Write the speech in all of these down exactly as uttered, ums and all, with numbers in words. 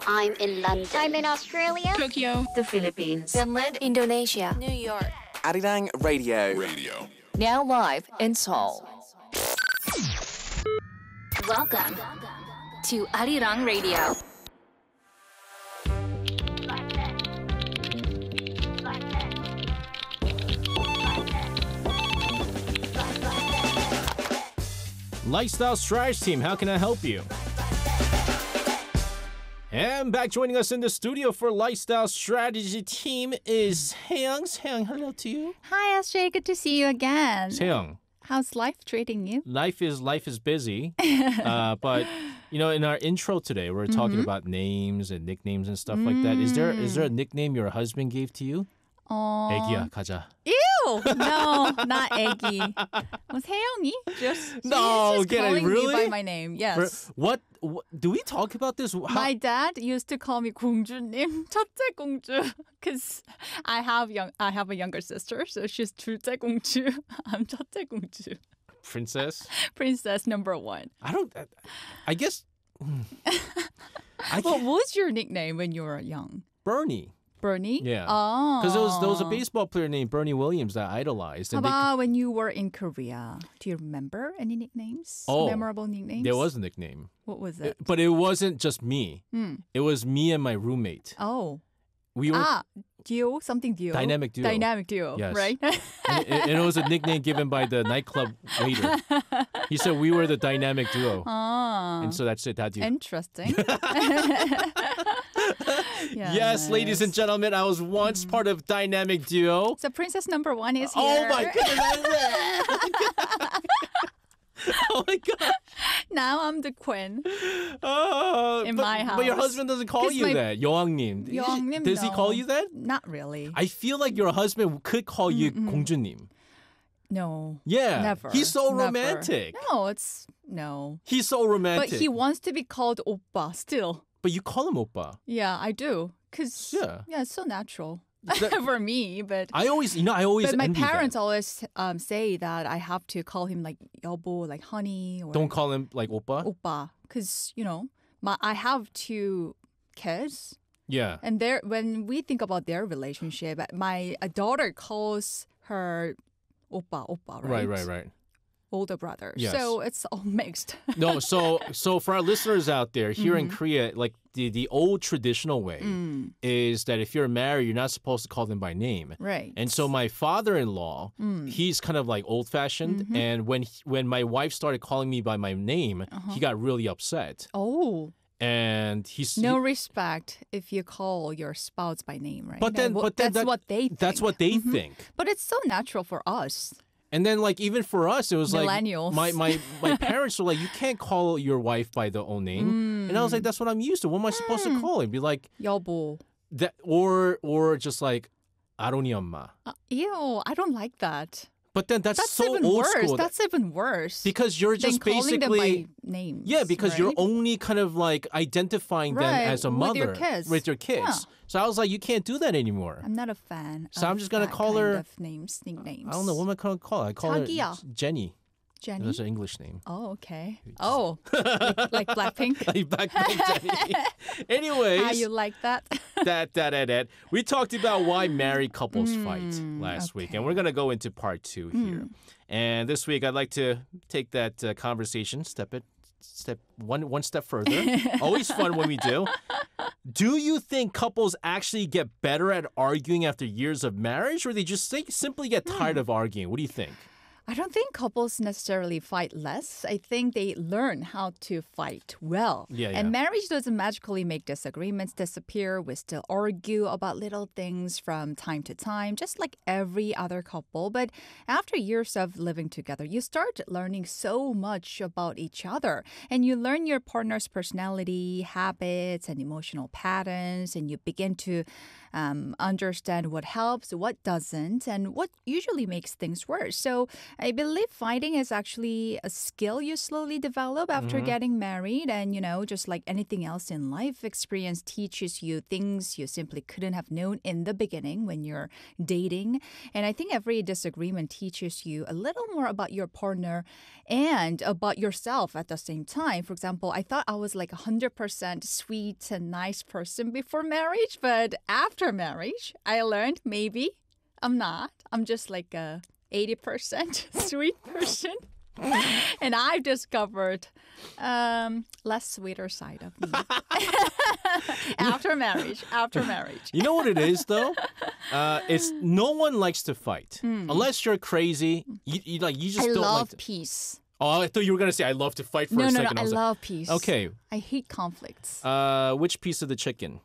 I'm in London. I'm in Australia. Tokyo. The Philippines. Finland. Indonesia. New York. Arirang Radio. Radio. Now live in Seoul. Welcome to Arirang Radio. Lifestyle Strategy Team, how can I help you? And back joining us in the studio for Lifestyle Strategy Team is Haeyoung. Haeyoung, hello to you. Hi, S J. Good to see you again. Haeyoung, How's life treating you? life is life is busy, uh, but you know, in our intro today, we're talking Mm-hmm. about names and nicknames and stuff like that. Is there is there a nickname your husband gave to you? Oh, 애기야, 가자. ew! No, not Eggy. Was Haeyoung이? Just No, she's just get it, calling really? me by my name. For- Yes. what, what do we talk about this? How- My dad used to call me 공주님, 첫째 공주, because I have young, I have a younger sister, so she's 둘째 공주. I'm 첫째 공주, princess? princess number one. I don't. I, I guess. hmm. I What can't, was your nickname when you were young? Bernie. Bernie? Yeah. Oh. Because there was, there was a baseball player named Bernie Williams that I idolized. How And they- about when you were in Korea? Do you remember any nicknames? Oh, Memorable nicknames? there was a nickname. What was it? But it wasn't just me. It was me and my roommate. Oh. We were, Ah, duo? Something duo. Dynamic duo. Dynamic duo, Yes. right? and, it, and it was a nickname given by the nightclub waiter. He said we were the dynamic duo. Ah, And so that's it. That you. interesting. Yes, ladies and gentlemen, I was once part of Dynamic Duo. So princess number one is Oh here. my goodness! Oh my god! Now I'm the queen. Oh, In but, my But your house. husband doesn't call 'Cause you my- that. 여왕님. 여왕님, Does he no. call you that? Not really. I feel like your husband could call you 공주님. No. Yeah. Never. He's so Never. romantic. No, it's no. He's so romantic. But he wants to be called oppa still. But you call him oppa. Yeah, I do. Cause Yeah. yeah, it's so natural That- for me. But I always, you know, I always but my envy that. parents always um, say that I have to call him like 여보, like honey, or Don't call him like oppa. oppa, because you know, my I have two kids, Yeah. and there when we think about their relationship, my a daughter calls her oppa, oppa, right? Right, right, right. Older brother. Yes. So it's all mixed. No, so so for our listeners out there here in Korea, like the, the old traditional way is that if you're married, you're not supposed to call them by name. Right. And so my father-in-law, he's kind of like old-fashioned, and when he- when my wife started calling me by my name, he got really upset. Oh, And he's no he- respect if you call your spouse by name, right? but then Well, but then that's that- what they think. That's what they think. But it's so natural for us. And then, like, even for us, it was like Millennials. my, my, my parents were like, you can't call your wife by the own name. And I was like, that's what I'm used to. What am I supposed to call him? Be like, 여보. that, or or just like, 아론이 엄마. Uh, ew, I don't like that. But then that's, That's so even old worse. school. That's even worse. because you're than just calling them basically. by names. Yeah, because you're right? only kind of like identifying them Right, as a with mother your kids. with your kids. Yeah. So I was like, you can't do that anymore. I'm not a fan. So of I'm just gonna that call kind her- of names, nicknames. I don't know what am I gonna call her? I call 자기야. her Jenny. Jenny. That's her English name. Oh, okay. Oh, like, like Blackpink. Like back then, Jenny. Anyways, How you like that? that, that, that, that. We talked about why married couples fight last week, okay. and we're going to go into part two here. And this week, I'd like to take that uh, conversation, step it, step one, one step further. Always fun when we do. Do you think couples actually get better at arguing after years of marriage, or they just think, simply get tired of arguing? What do you think? I don't think couples necessarily fight less. I think they learn how to fight well. Yeah, and yeah. marriage doesn't magically make disagreements disappear. We still argue about little things from time to time, just like every other couple. But after years of living together, you start learning so much about each other. And you learn your partner's personality, habits, and emotional patterns. And you begin to um, understand what helps, what doesn't, and what usually makes things worse. So I believe fighting is actually a skill you slowly develop after Mm-hmm. getting married. And, you know, just like anything else in life, experience teaches you things you simply couldn't have known in the beginning when you're dating. And I think every disagreement teaches you a little more about your partner and about yourself at the same time. For example, I thought I was like a one hundred percent sweet and nice person before marriage, but after marriage, I learned maybe I'm not. I'm just like a eighty percent sweet person. And I've discovered um, less sweeter side of me after marriage. After marriage. You know what it is, though? Uh, it's no one likes to fight unless you're crazy. You, you like you just Hmm. I don't love like. To... peace. Oh, I thought you were gonna say I love to fight for No, a no, no. second. I was like, love peace. okay. I hate conflicts. Uh, which piece of the chicken?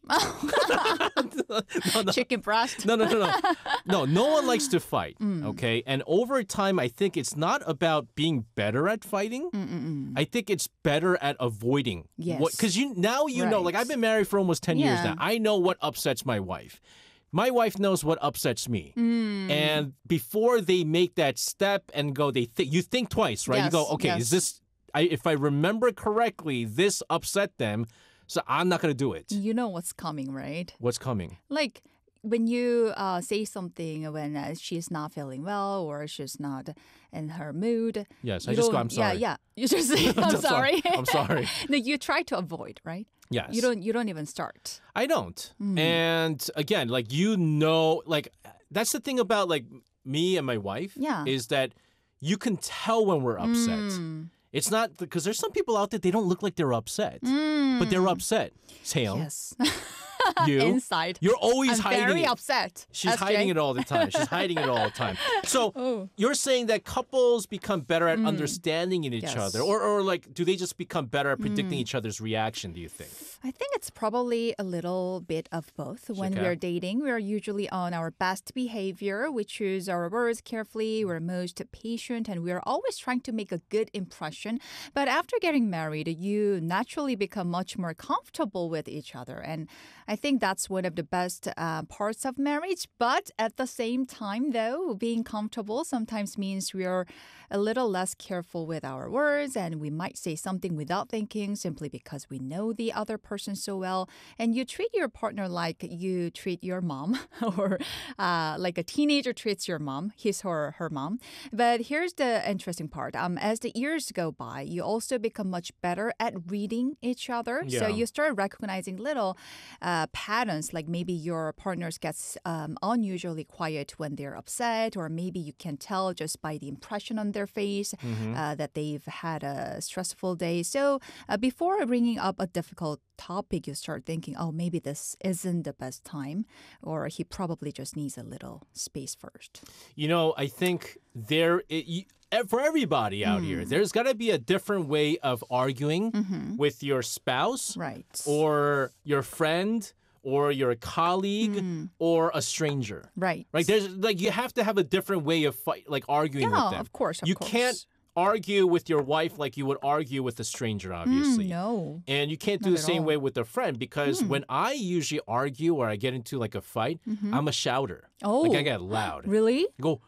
Chicken breast. No, no, no, no. No, no one likes to fight, Mm. okay? And over time, I think it's not about being better at fighting. Mm-mm-mm. I think it's better at avoiding. Yes. Because you now you know, like Right. I've been married for almost ten years Yeah. now. I know what upsets my wife. My wife knows what upsets me. Mm. And before they make that step and go, they th- you think twice, right? You go, Yes, okay, yes. is this, I, if I remember correctly, this upset them, so I'm not going to do it. You know what's coming, right? What's coming? Like when you uh, say something when uh, she's not feeling well or she's not in her mood. Yes, I you just go, don't- I'm sorry. Yeah, yeah. You just say, I'm just sorry. I'm sorry. No, you try to avoid, right? Yes. You don't. You don't even start. I don't. Mm. And again, like you know, like that's the thing about like me and my wife Yeah. is that you can tell when we're upset. Mm. It's not because there's some people out there they don't look like they're upset, but they're upset. Seong, Mm. Yes. you, Inside. you're always I'm hiding very it. upset. She's S J. hiding it all the time. She's hiding it all the time. So Oh. you're saying that couples become better at understanding in each Yes. other, or or like do they just become better at predicting each other's reaction? Do you think? I think it's probably a little bit of both. When Okay. we're dating, we're usually on our best behavior. We choose our words carefully. We're most patient, and we're always trying to make a good impression. But after getting married, you naturally become much more comfortable with each other. And I think that's one of the best uh, parts of marriage. But at the same time, though, being comfortable sometimes means we're a little less careful with our words, and we might say something without thinking simply because we know the other person so well. And you treat your partner like you treat your mom, or uh, like a teenager treats your mom, his or her mom. But here's the interesting part. Um, as the years go by, you also become much better at reading each other. So Yeah. you start recognizing little uh, patterns, like maybe your partners gets um, unusually quiet when they're upset, or maybe you can tell just by the impression on their face uh, that they've had a stressful day. So uh, before bringing up a difficult topic, you start thinking, oh, maybe this isn't the best time, or he probably just needs a little space first. You know, I think there, it, you, eh, for everybody out here, there's got to be a different way of arguing with your spouse Right. or your friend or your colleague or a stranger. Right. Right? There's like you have to have a different way of fight, like arguing Yeah, with them. of course, of you course. can't argue with your wife like you would argue with a stranger, obviously. Mm, no. And you can't do Not the at same all. Hmm. way with a friend because when I usually argue or I get into like a fight, I'm a shouter. Mm-hmm. Oh. Like I get loud. Really? I go,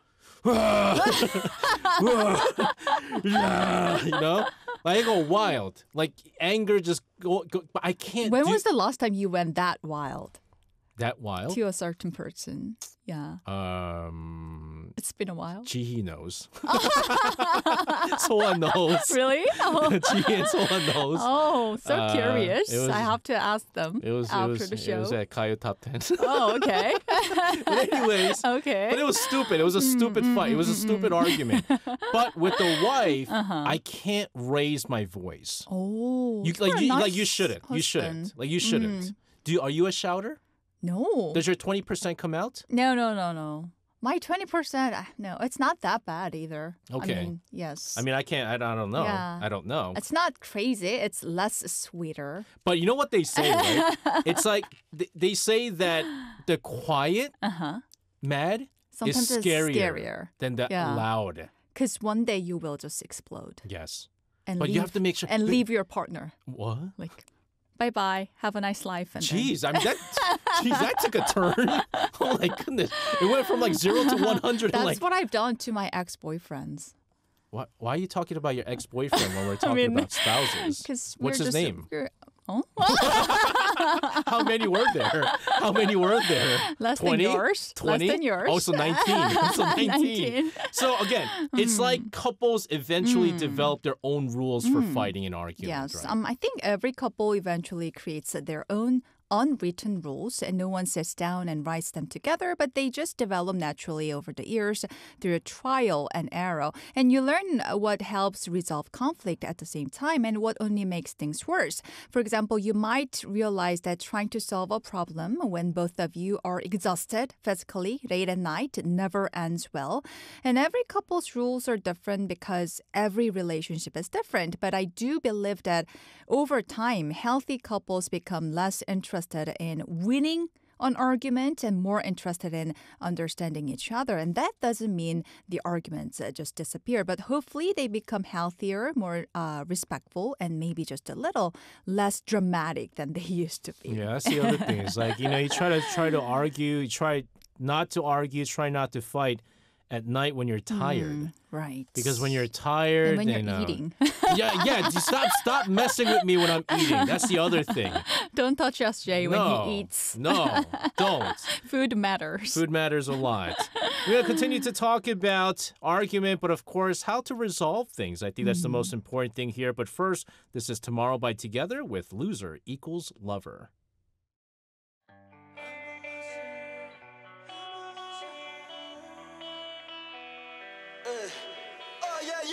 you know, like I go wild. Like anger just go. go but I can't. When do was the last time you went that wild that wild? to a certain person? Yeah. Um, It's been a while. Jihi knows. Someone knows. Really? Oh, Jihi and someone knows. oh so Uh, curious. it was- I have to ask them It was it after was the it show. was at Kayo Top Ten. Oh, okay. But anyways, okay. but it was stupid. It was a stupid fight. It was a stupid argument. But with the wife, I can't raise my voice. oh, You you're like a you like nice you shouldn't. You shouldn't. husband. Like you shouldn't. Do you, are you a shouter? No. Does your twenty percent come out? No, no, no, no. My twenty percent, uh, no, it's not that bad either. Okay. I mean, yes. I mean, I can't. I, I don't know. Yeah. I don't know. it's not crazy. It's less sweeter. But you know what they say, right? It's like th- they say that the quiet Uh-huh. mad Sometimes is it's scarier, scarier. than the Yeah. loud. Because one day you will just explode. Yes. And But leave, you have to make sure. And but- leave your partner. What? Like, Bye bye. Have a nice life. And then- Jeez, I mean that. Jeez, that took a turn. Oh my goodness! It went from like zero to one hundred. That's like, what I've done to my ex-boyfriends. why, why are you talking about your ex-boyfriend when we're talking mean, about spouses? Because What's his name? Oh? How many were there? How many were there? Less twenty? than yours. twenty? Less than yours. Oh, so nineteen. So nineteen. nineteen. So again, it's Hmm. like couples eventually develop their own rules for fighting and arguing. Yes, Right? um, I think every couple eventually creates their own unwritten rules, and no one sits down and writes them together, but they just develop naturally over the years through trial and error. And you learn what helps resolve conflict at the same time and what only makes things worse. For example, you might realize that trying to solve a problem when both of you are exhausted physically late at night never ends well. And every couple's rules are different because every relationship is different. But I do believe that over time, healthy couples become less interested in winning an argument and more interested in understanding each other. And that doesn't mean the arguments uh, just disappear, but hopefully they become healthier, more uh, respectful, and maybe just a little less dramatic than they used to be. Yeah, that's the other thing. It's like, you know, you try to try to argue, you try not to argue, try not to fight at night when you're tired. Mm, right. Because when you're tired and when you're and, uh, eating. yeah, yeah, just stop stop messing with me when I'm eating. That's the other thing. Don't touch S J when no, he eats. No, don't. Food matters. Food matters a lot. We're going to continue to talk about argument, but of course, how to resolve things. I think that's the most important thing here. But first, this is Tomorrow by Together with Loser Equals Lover.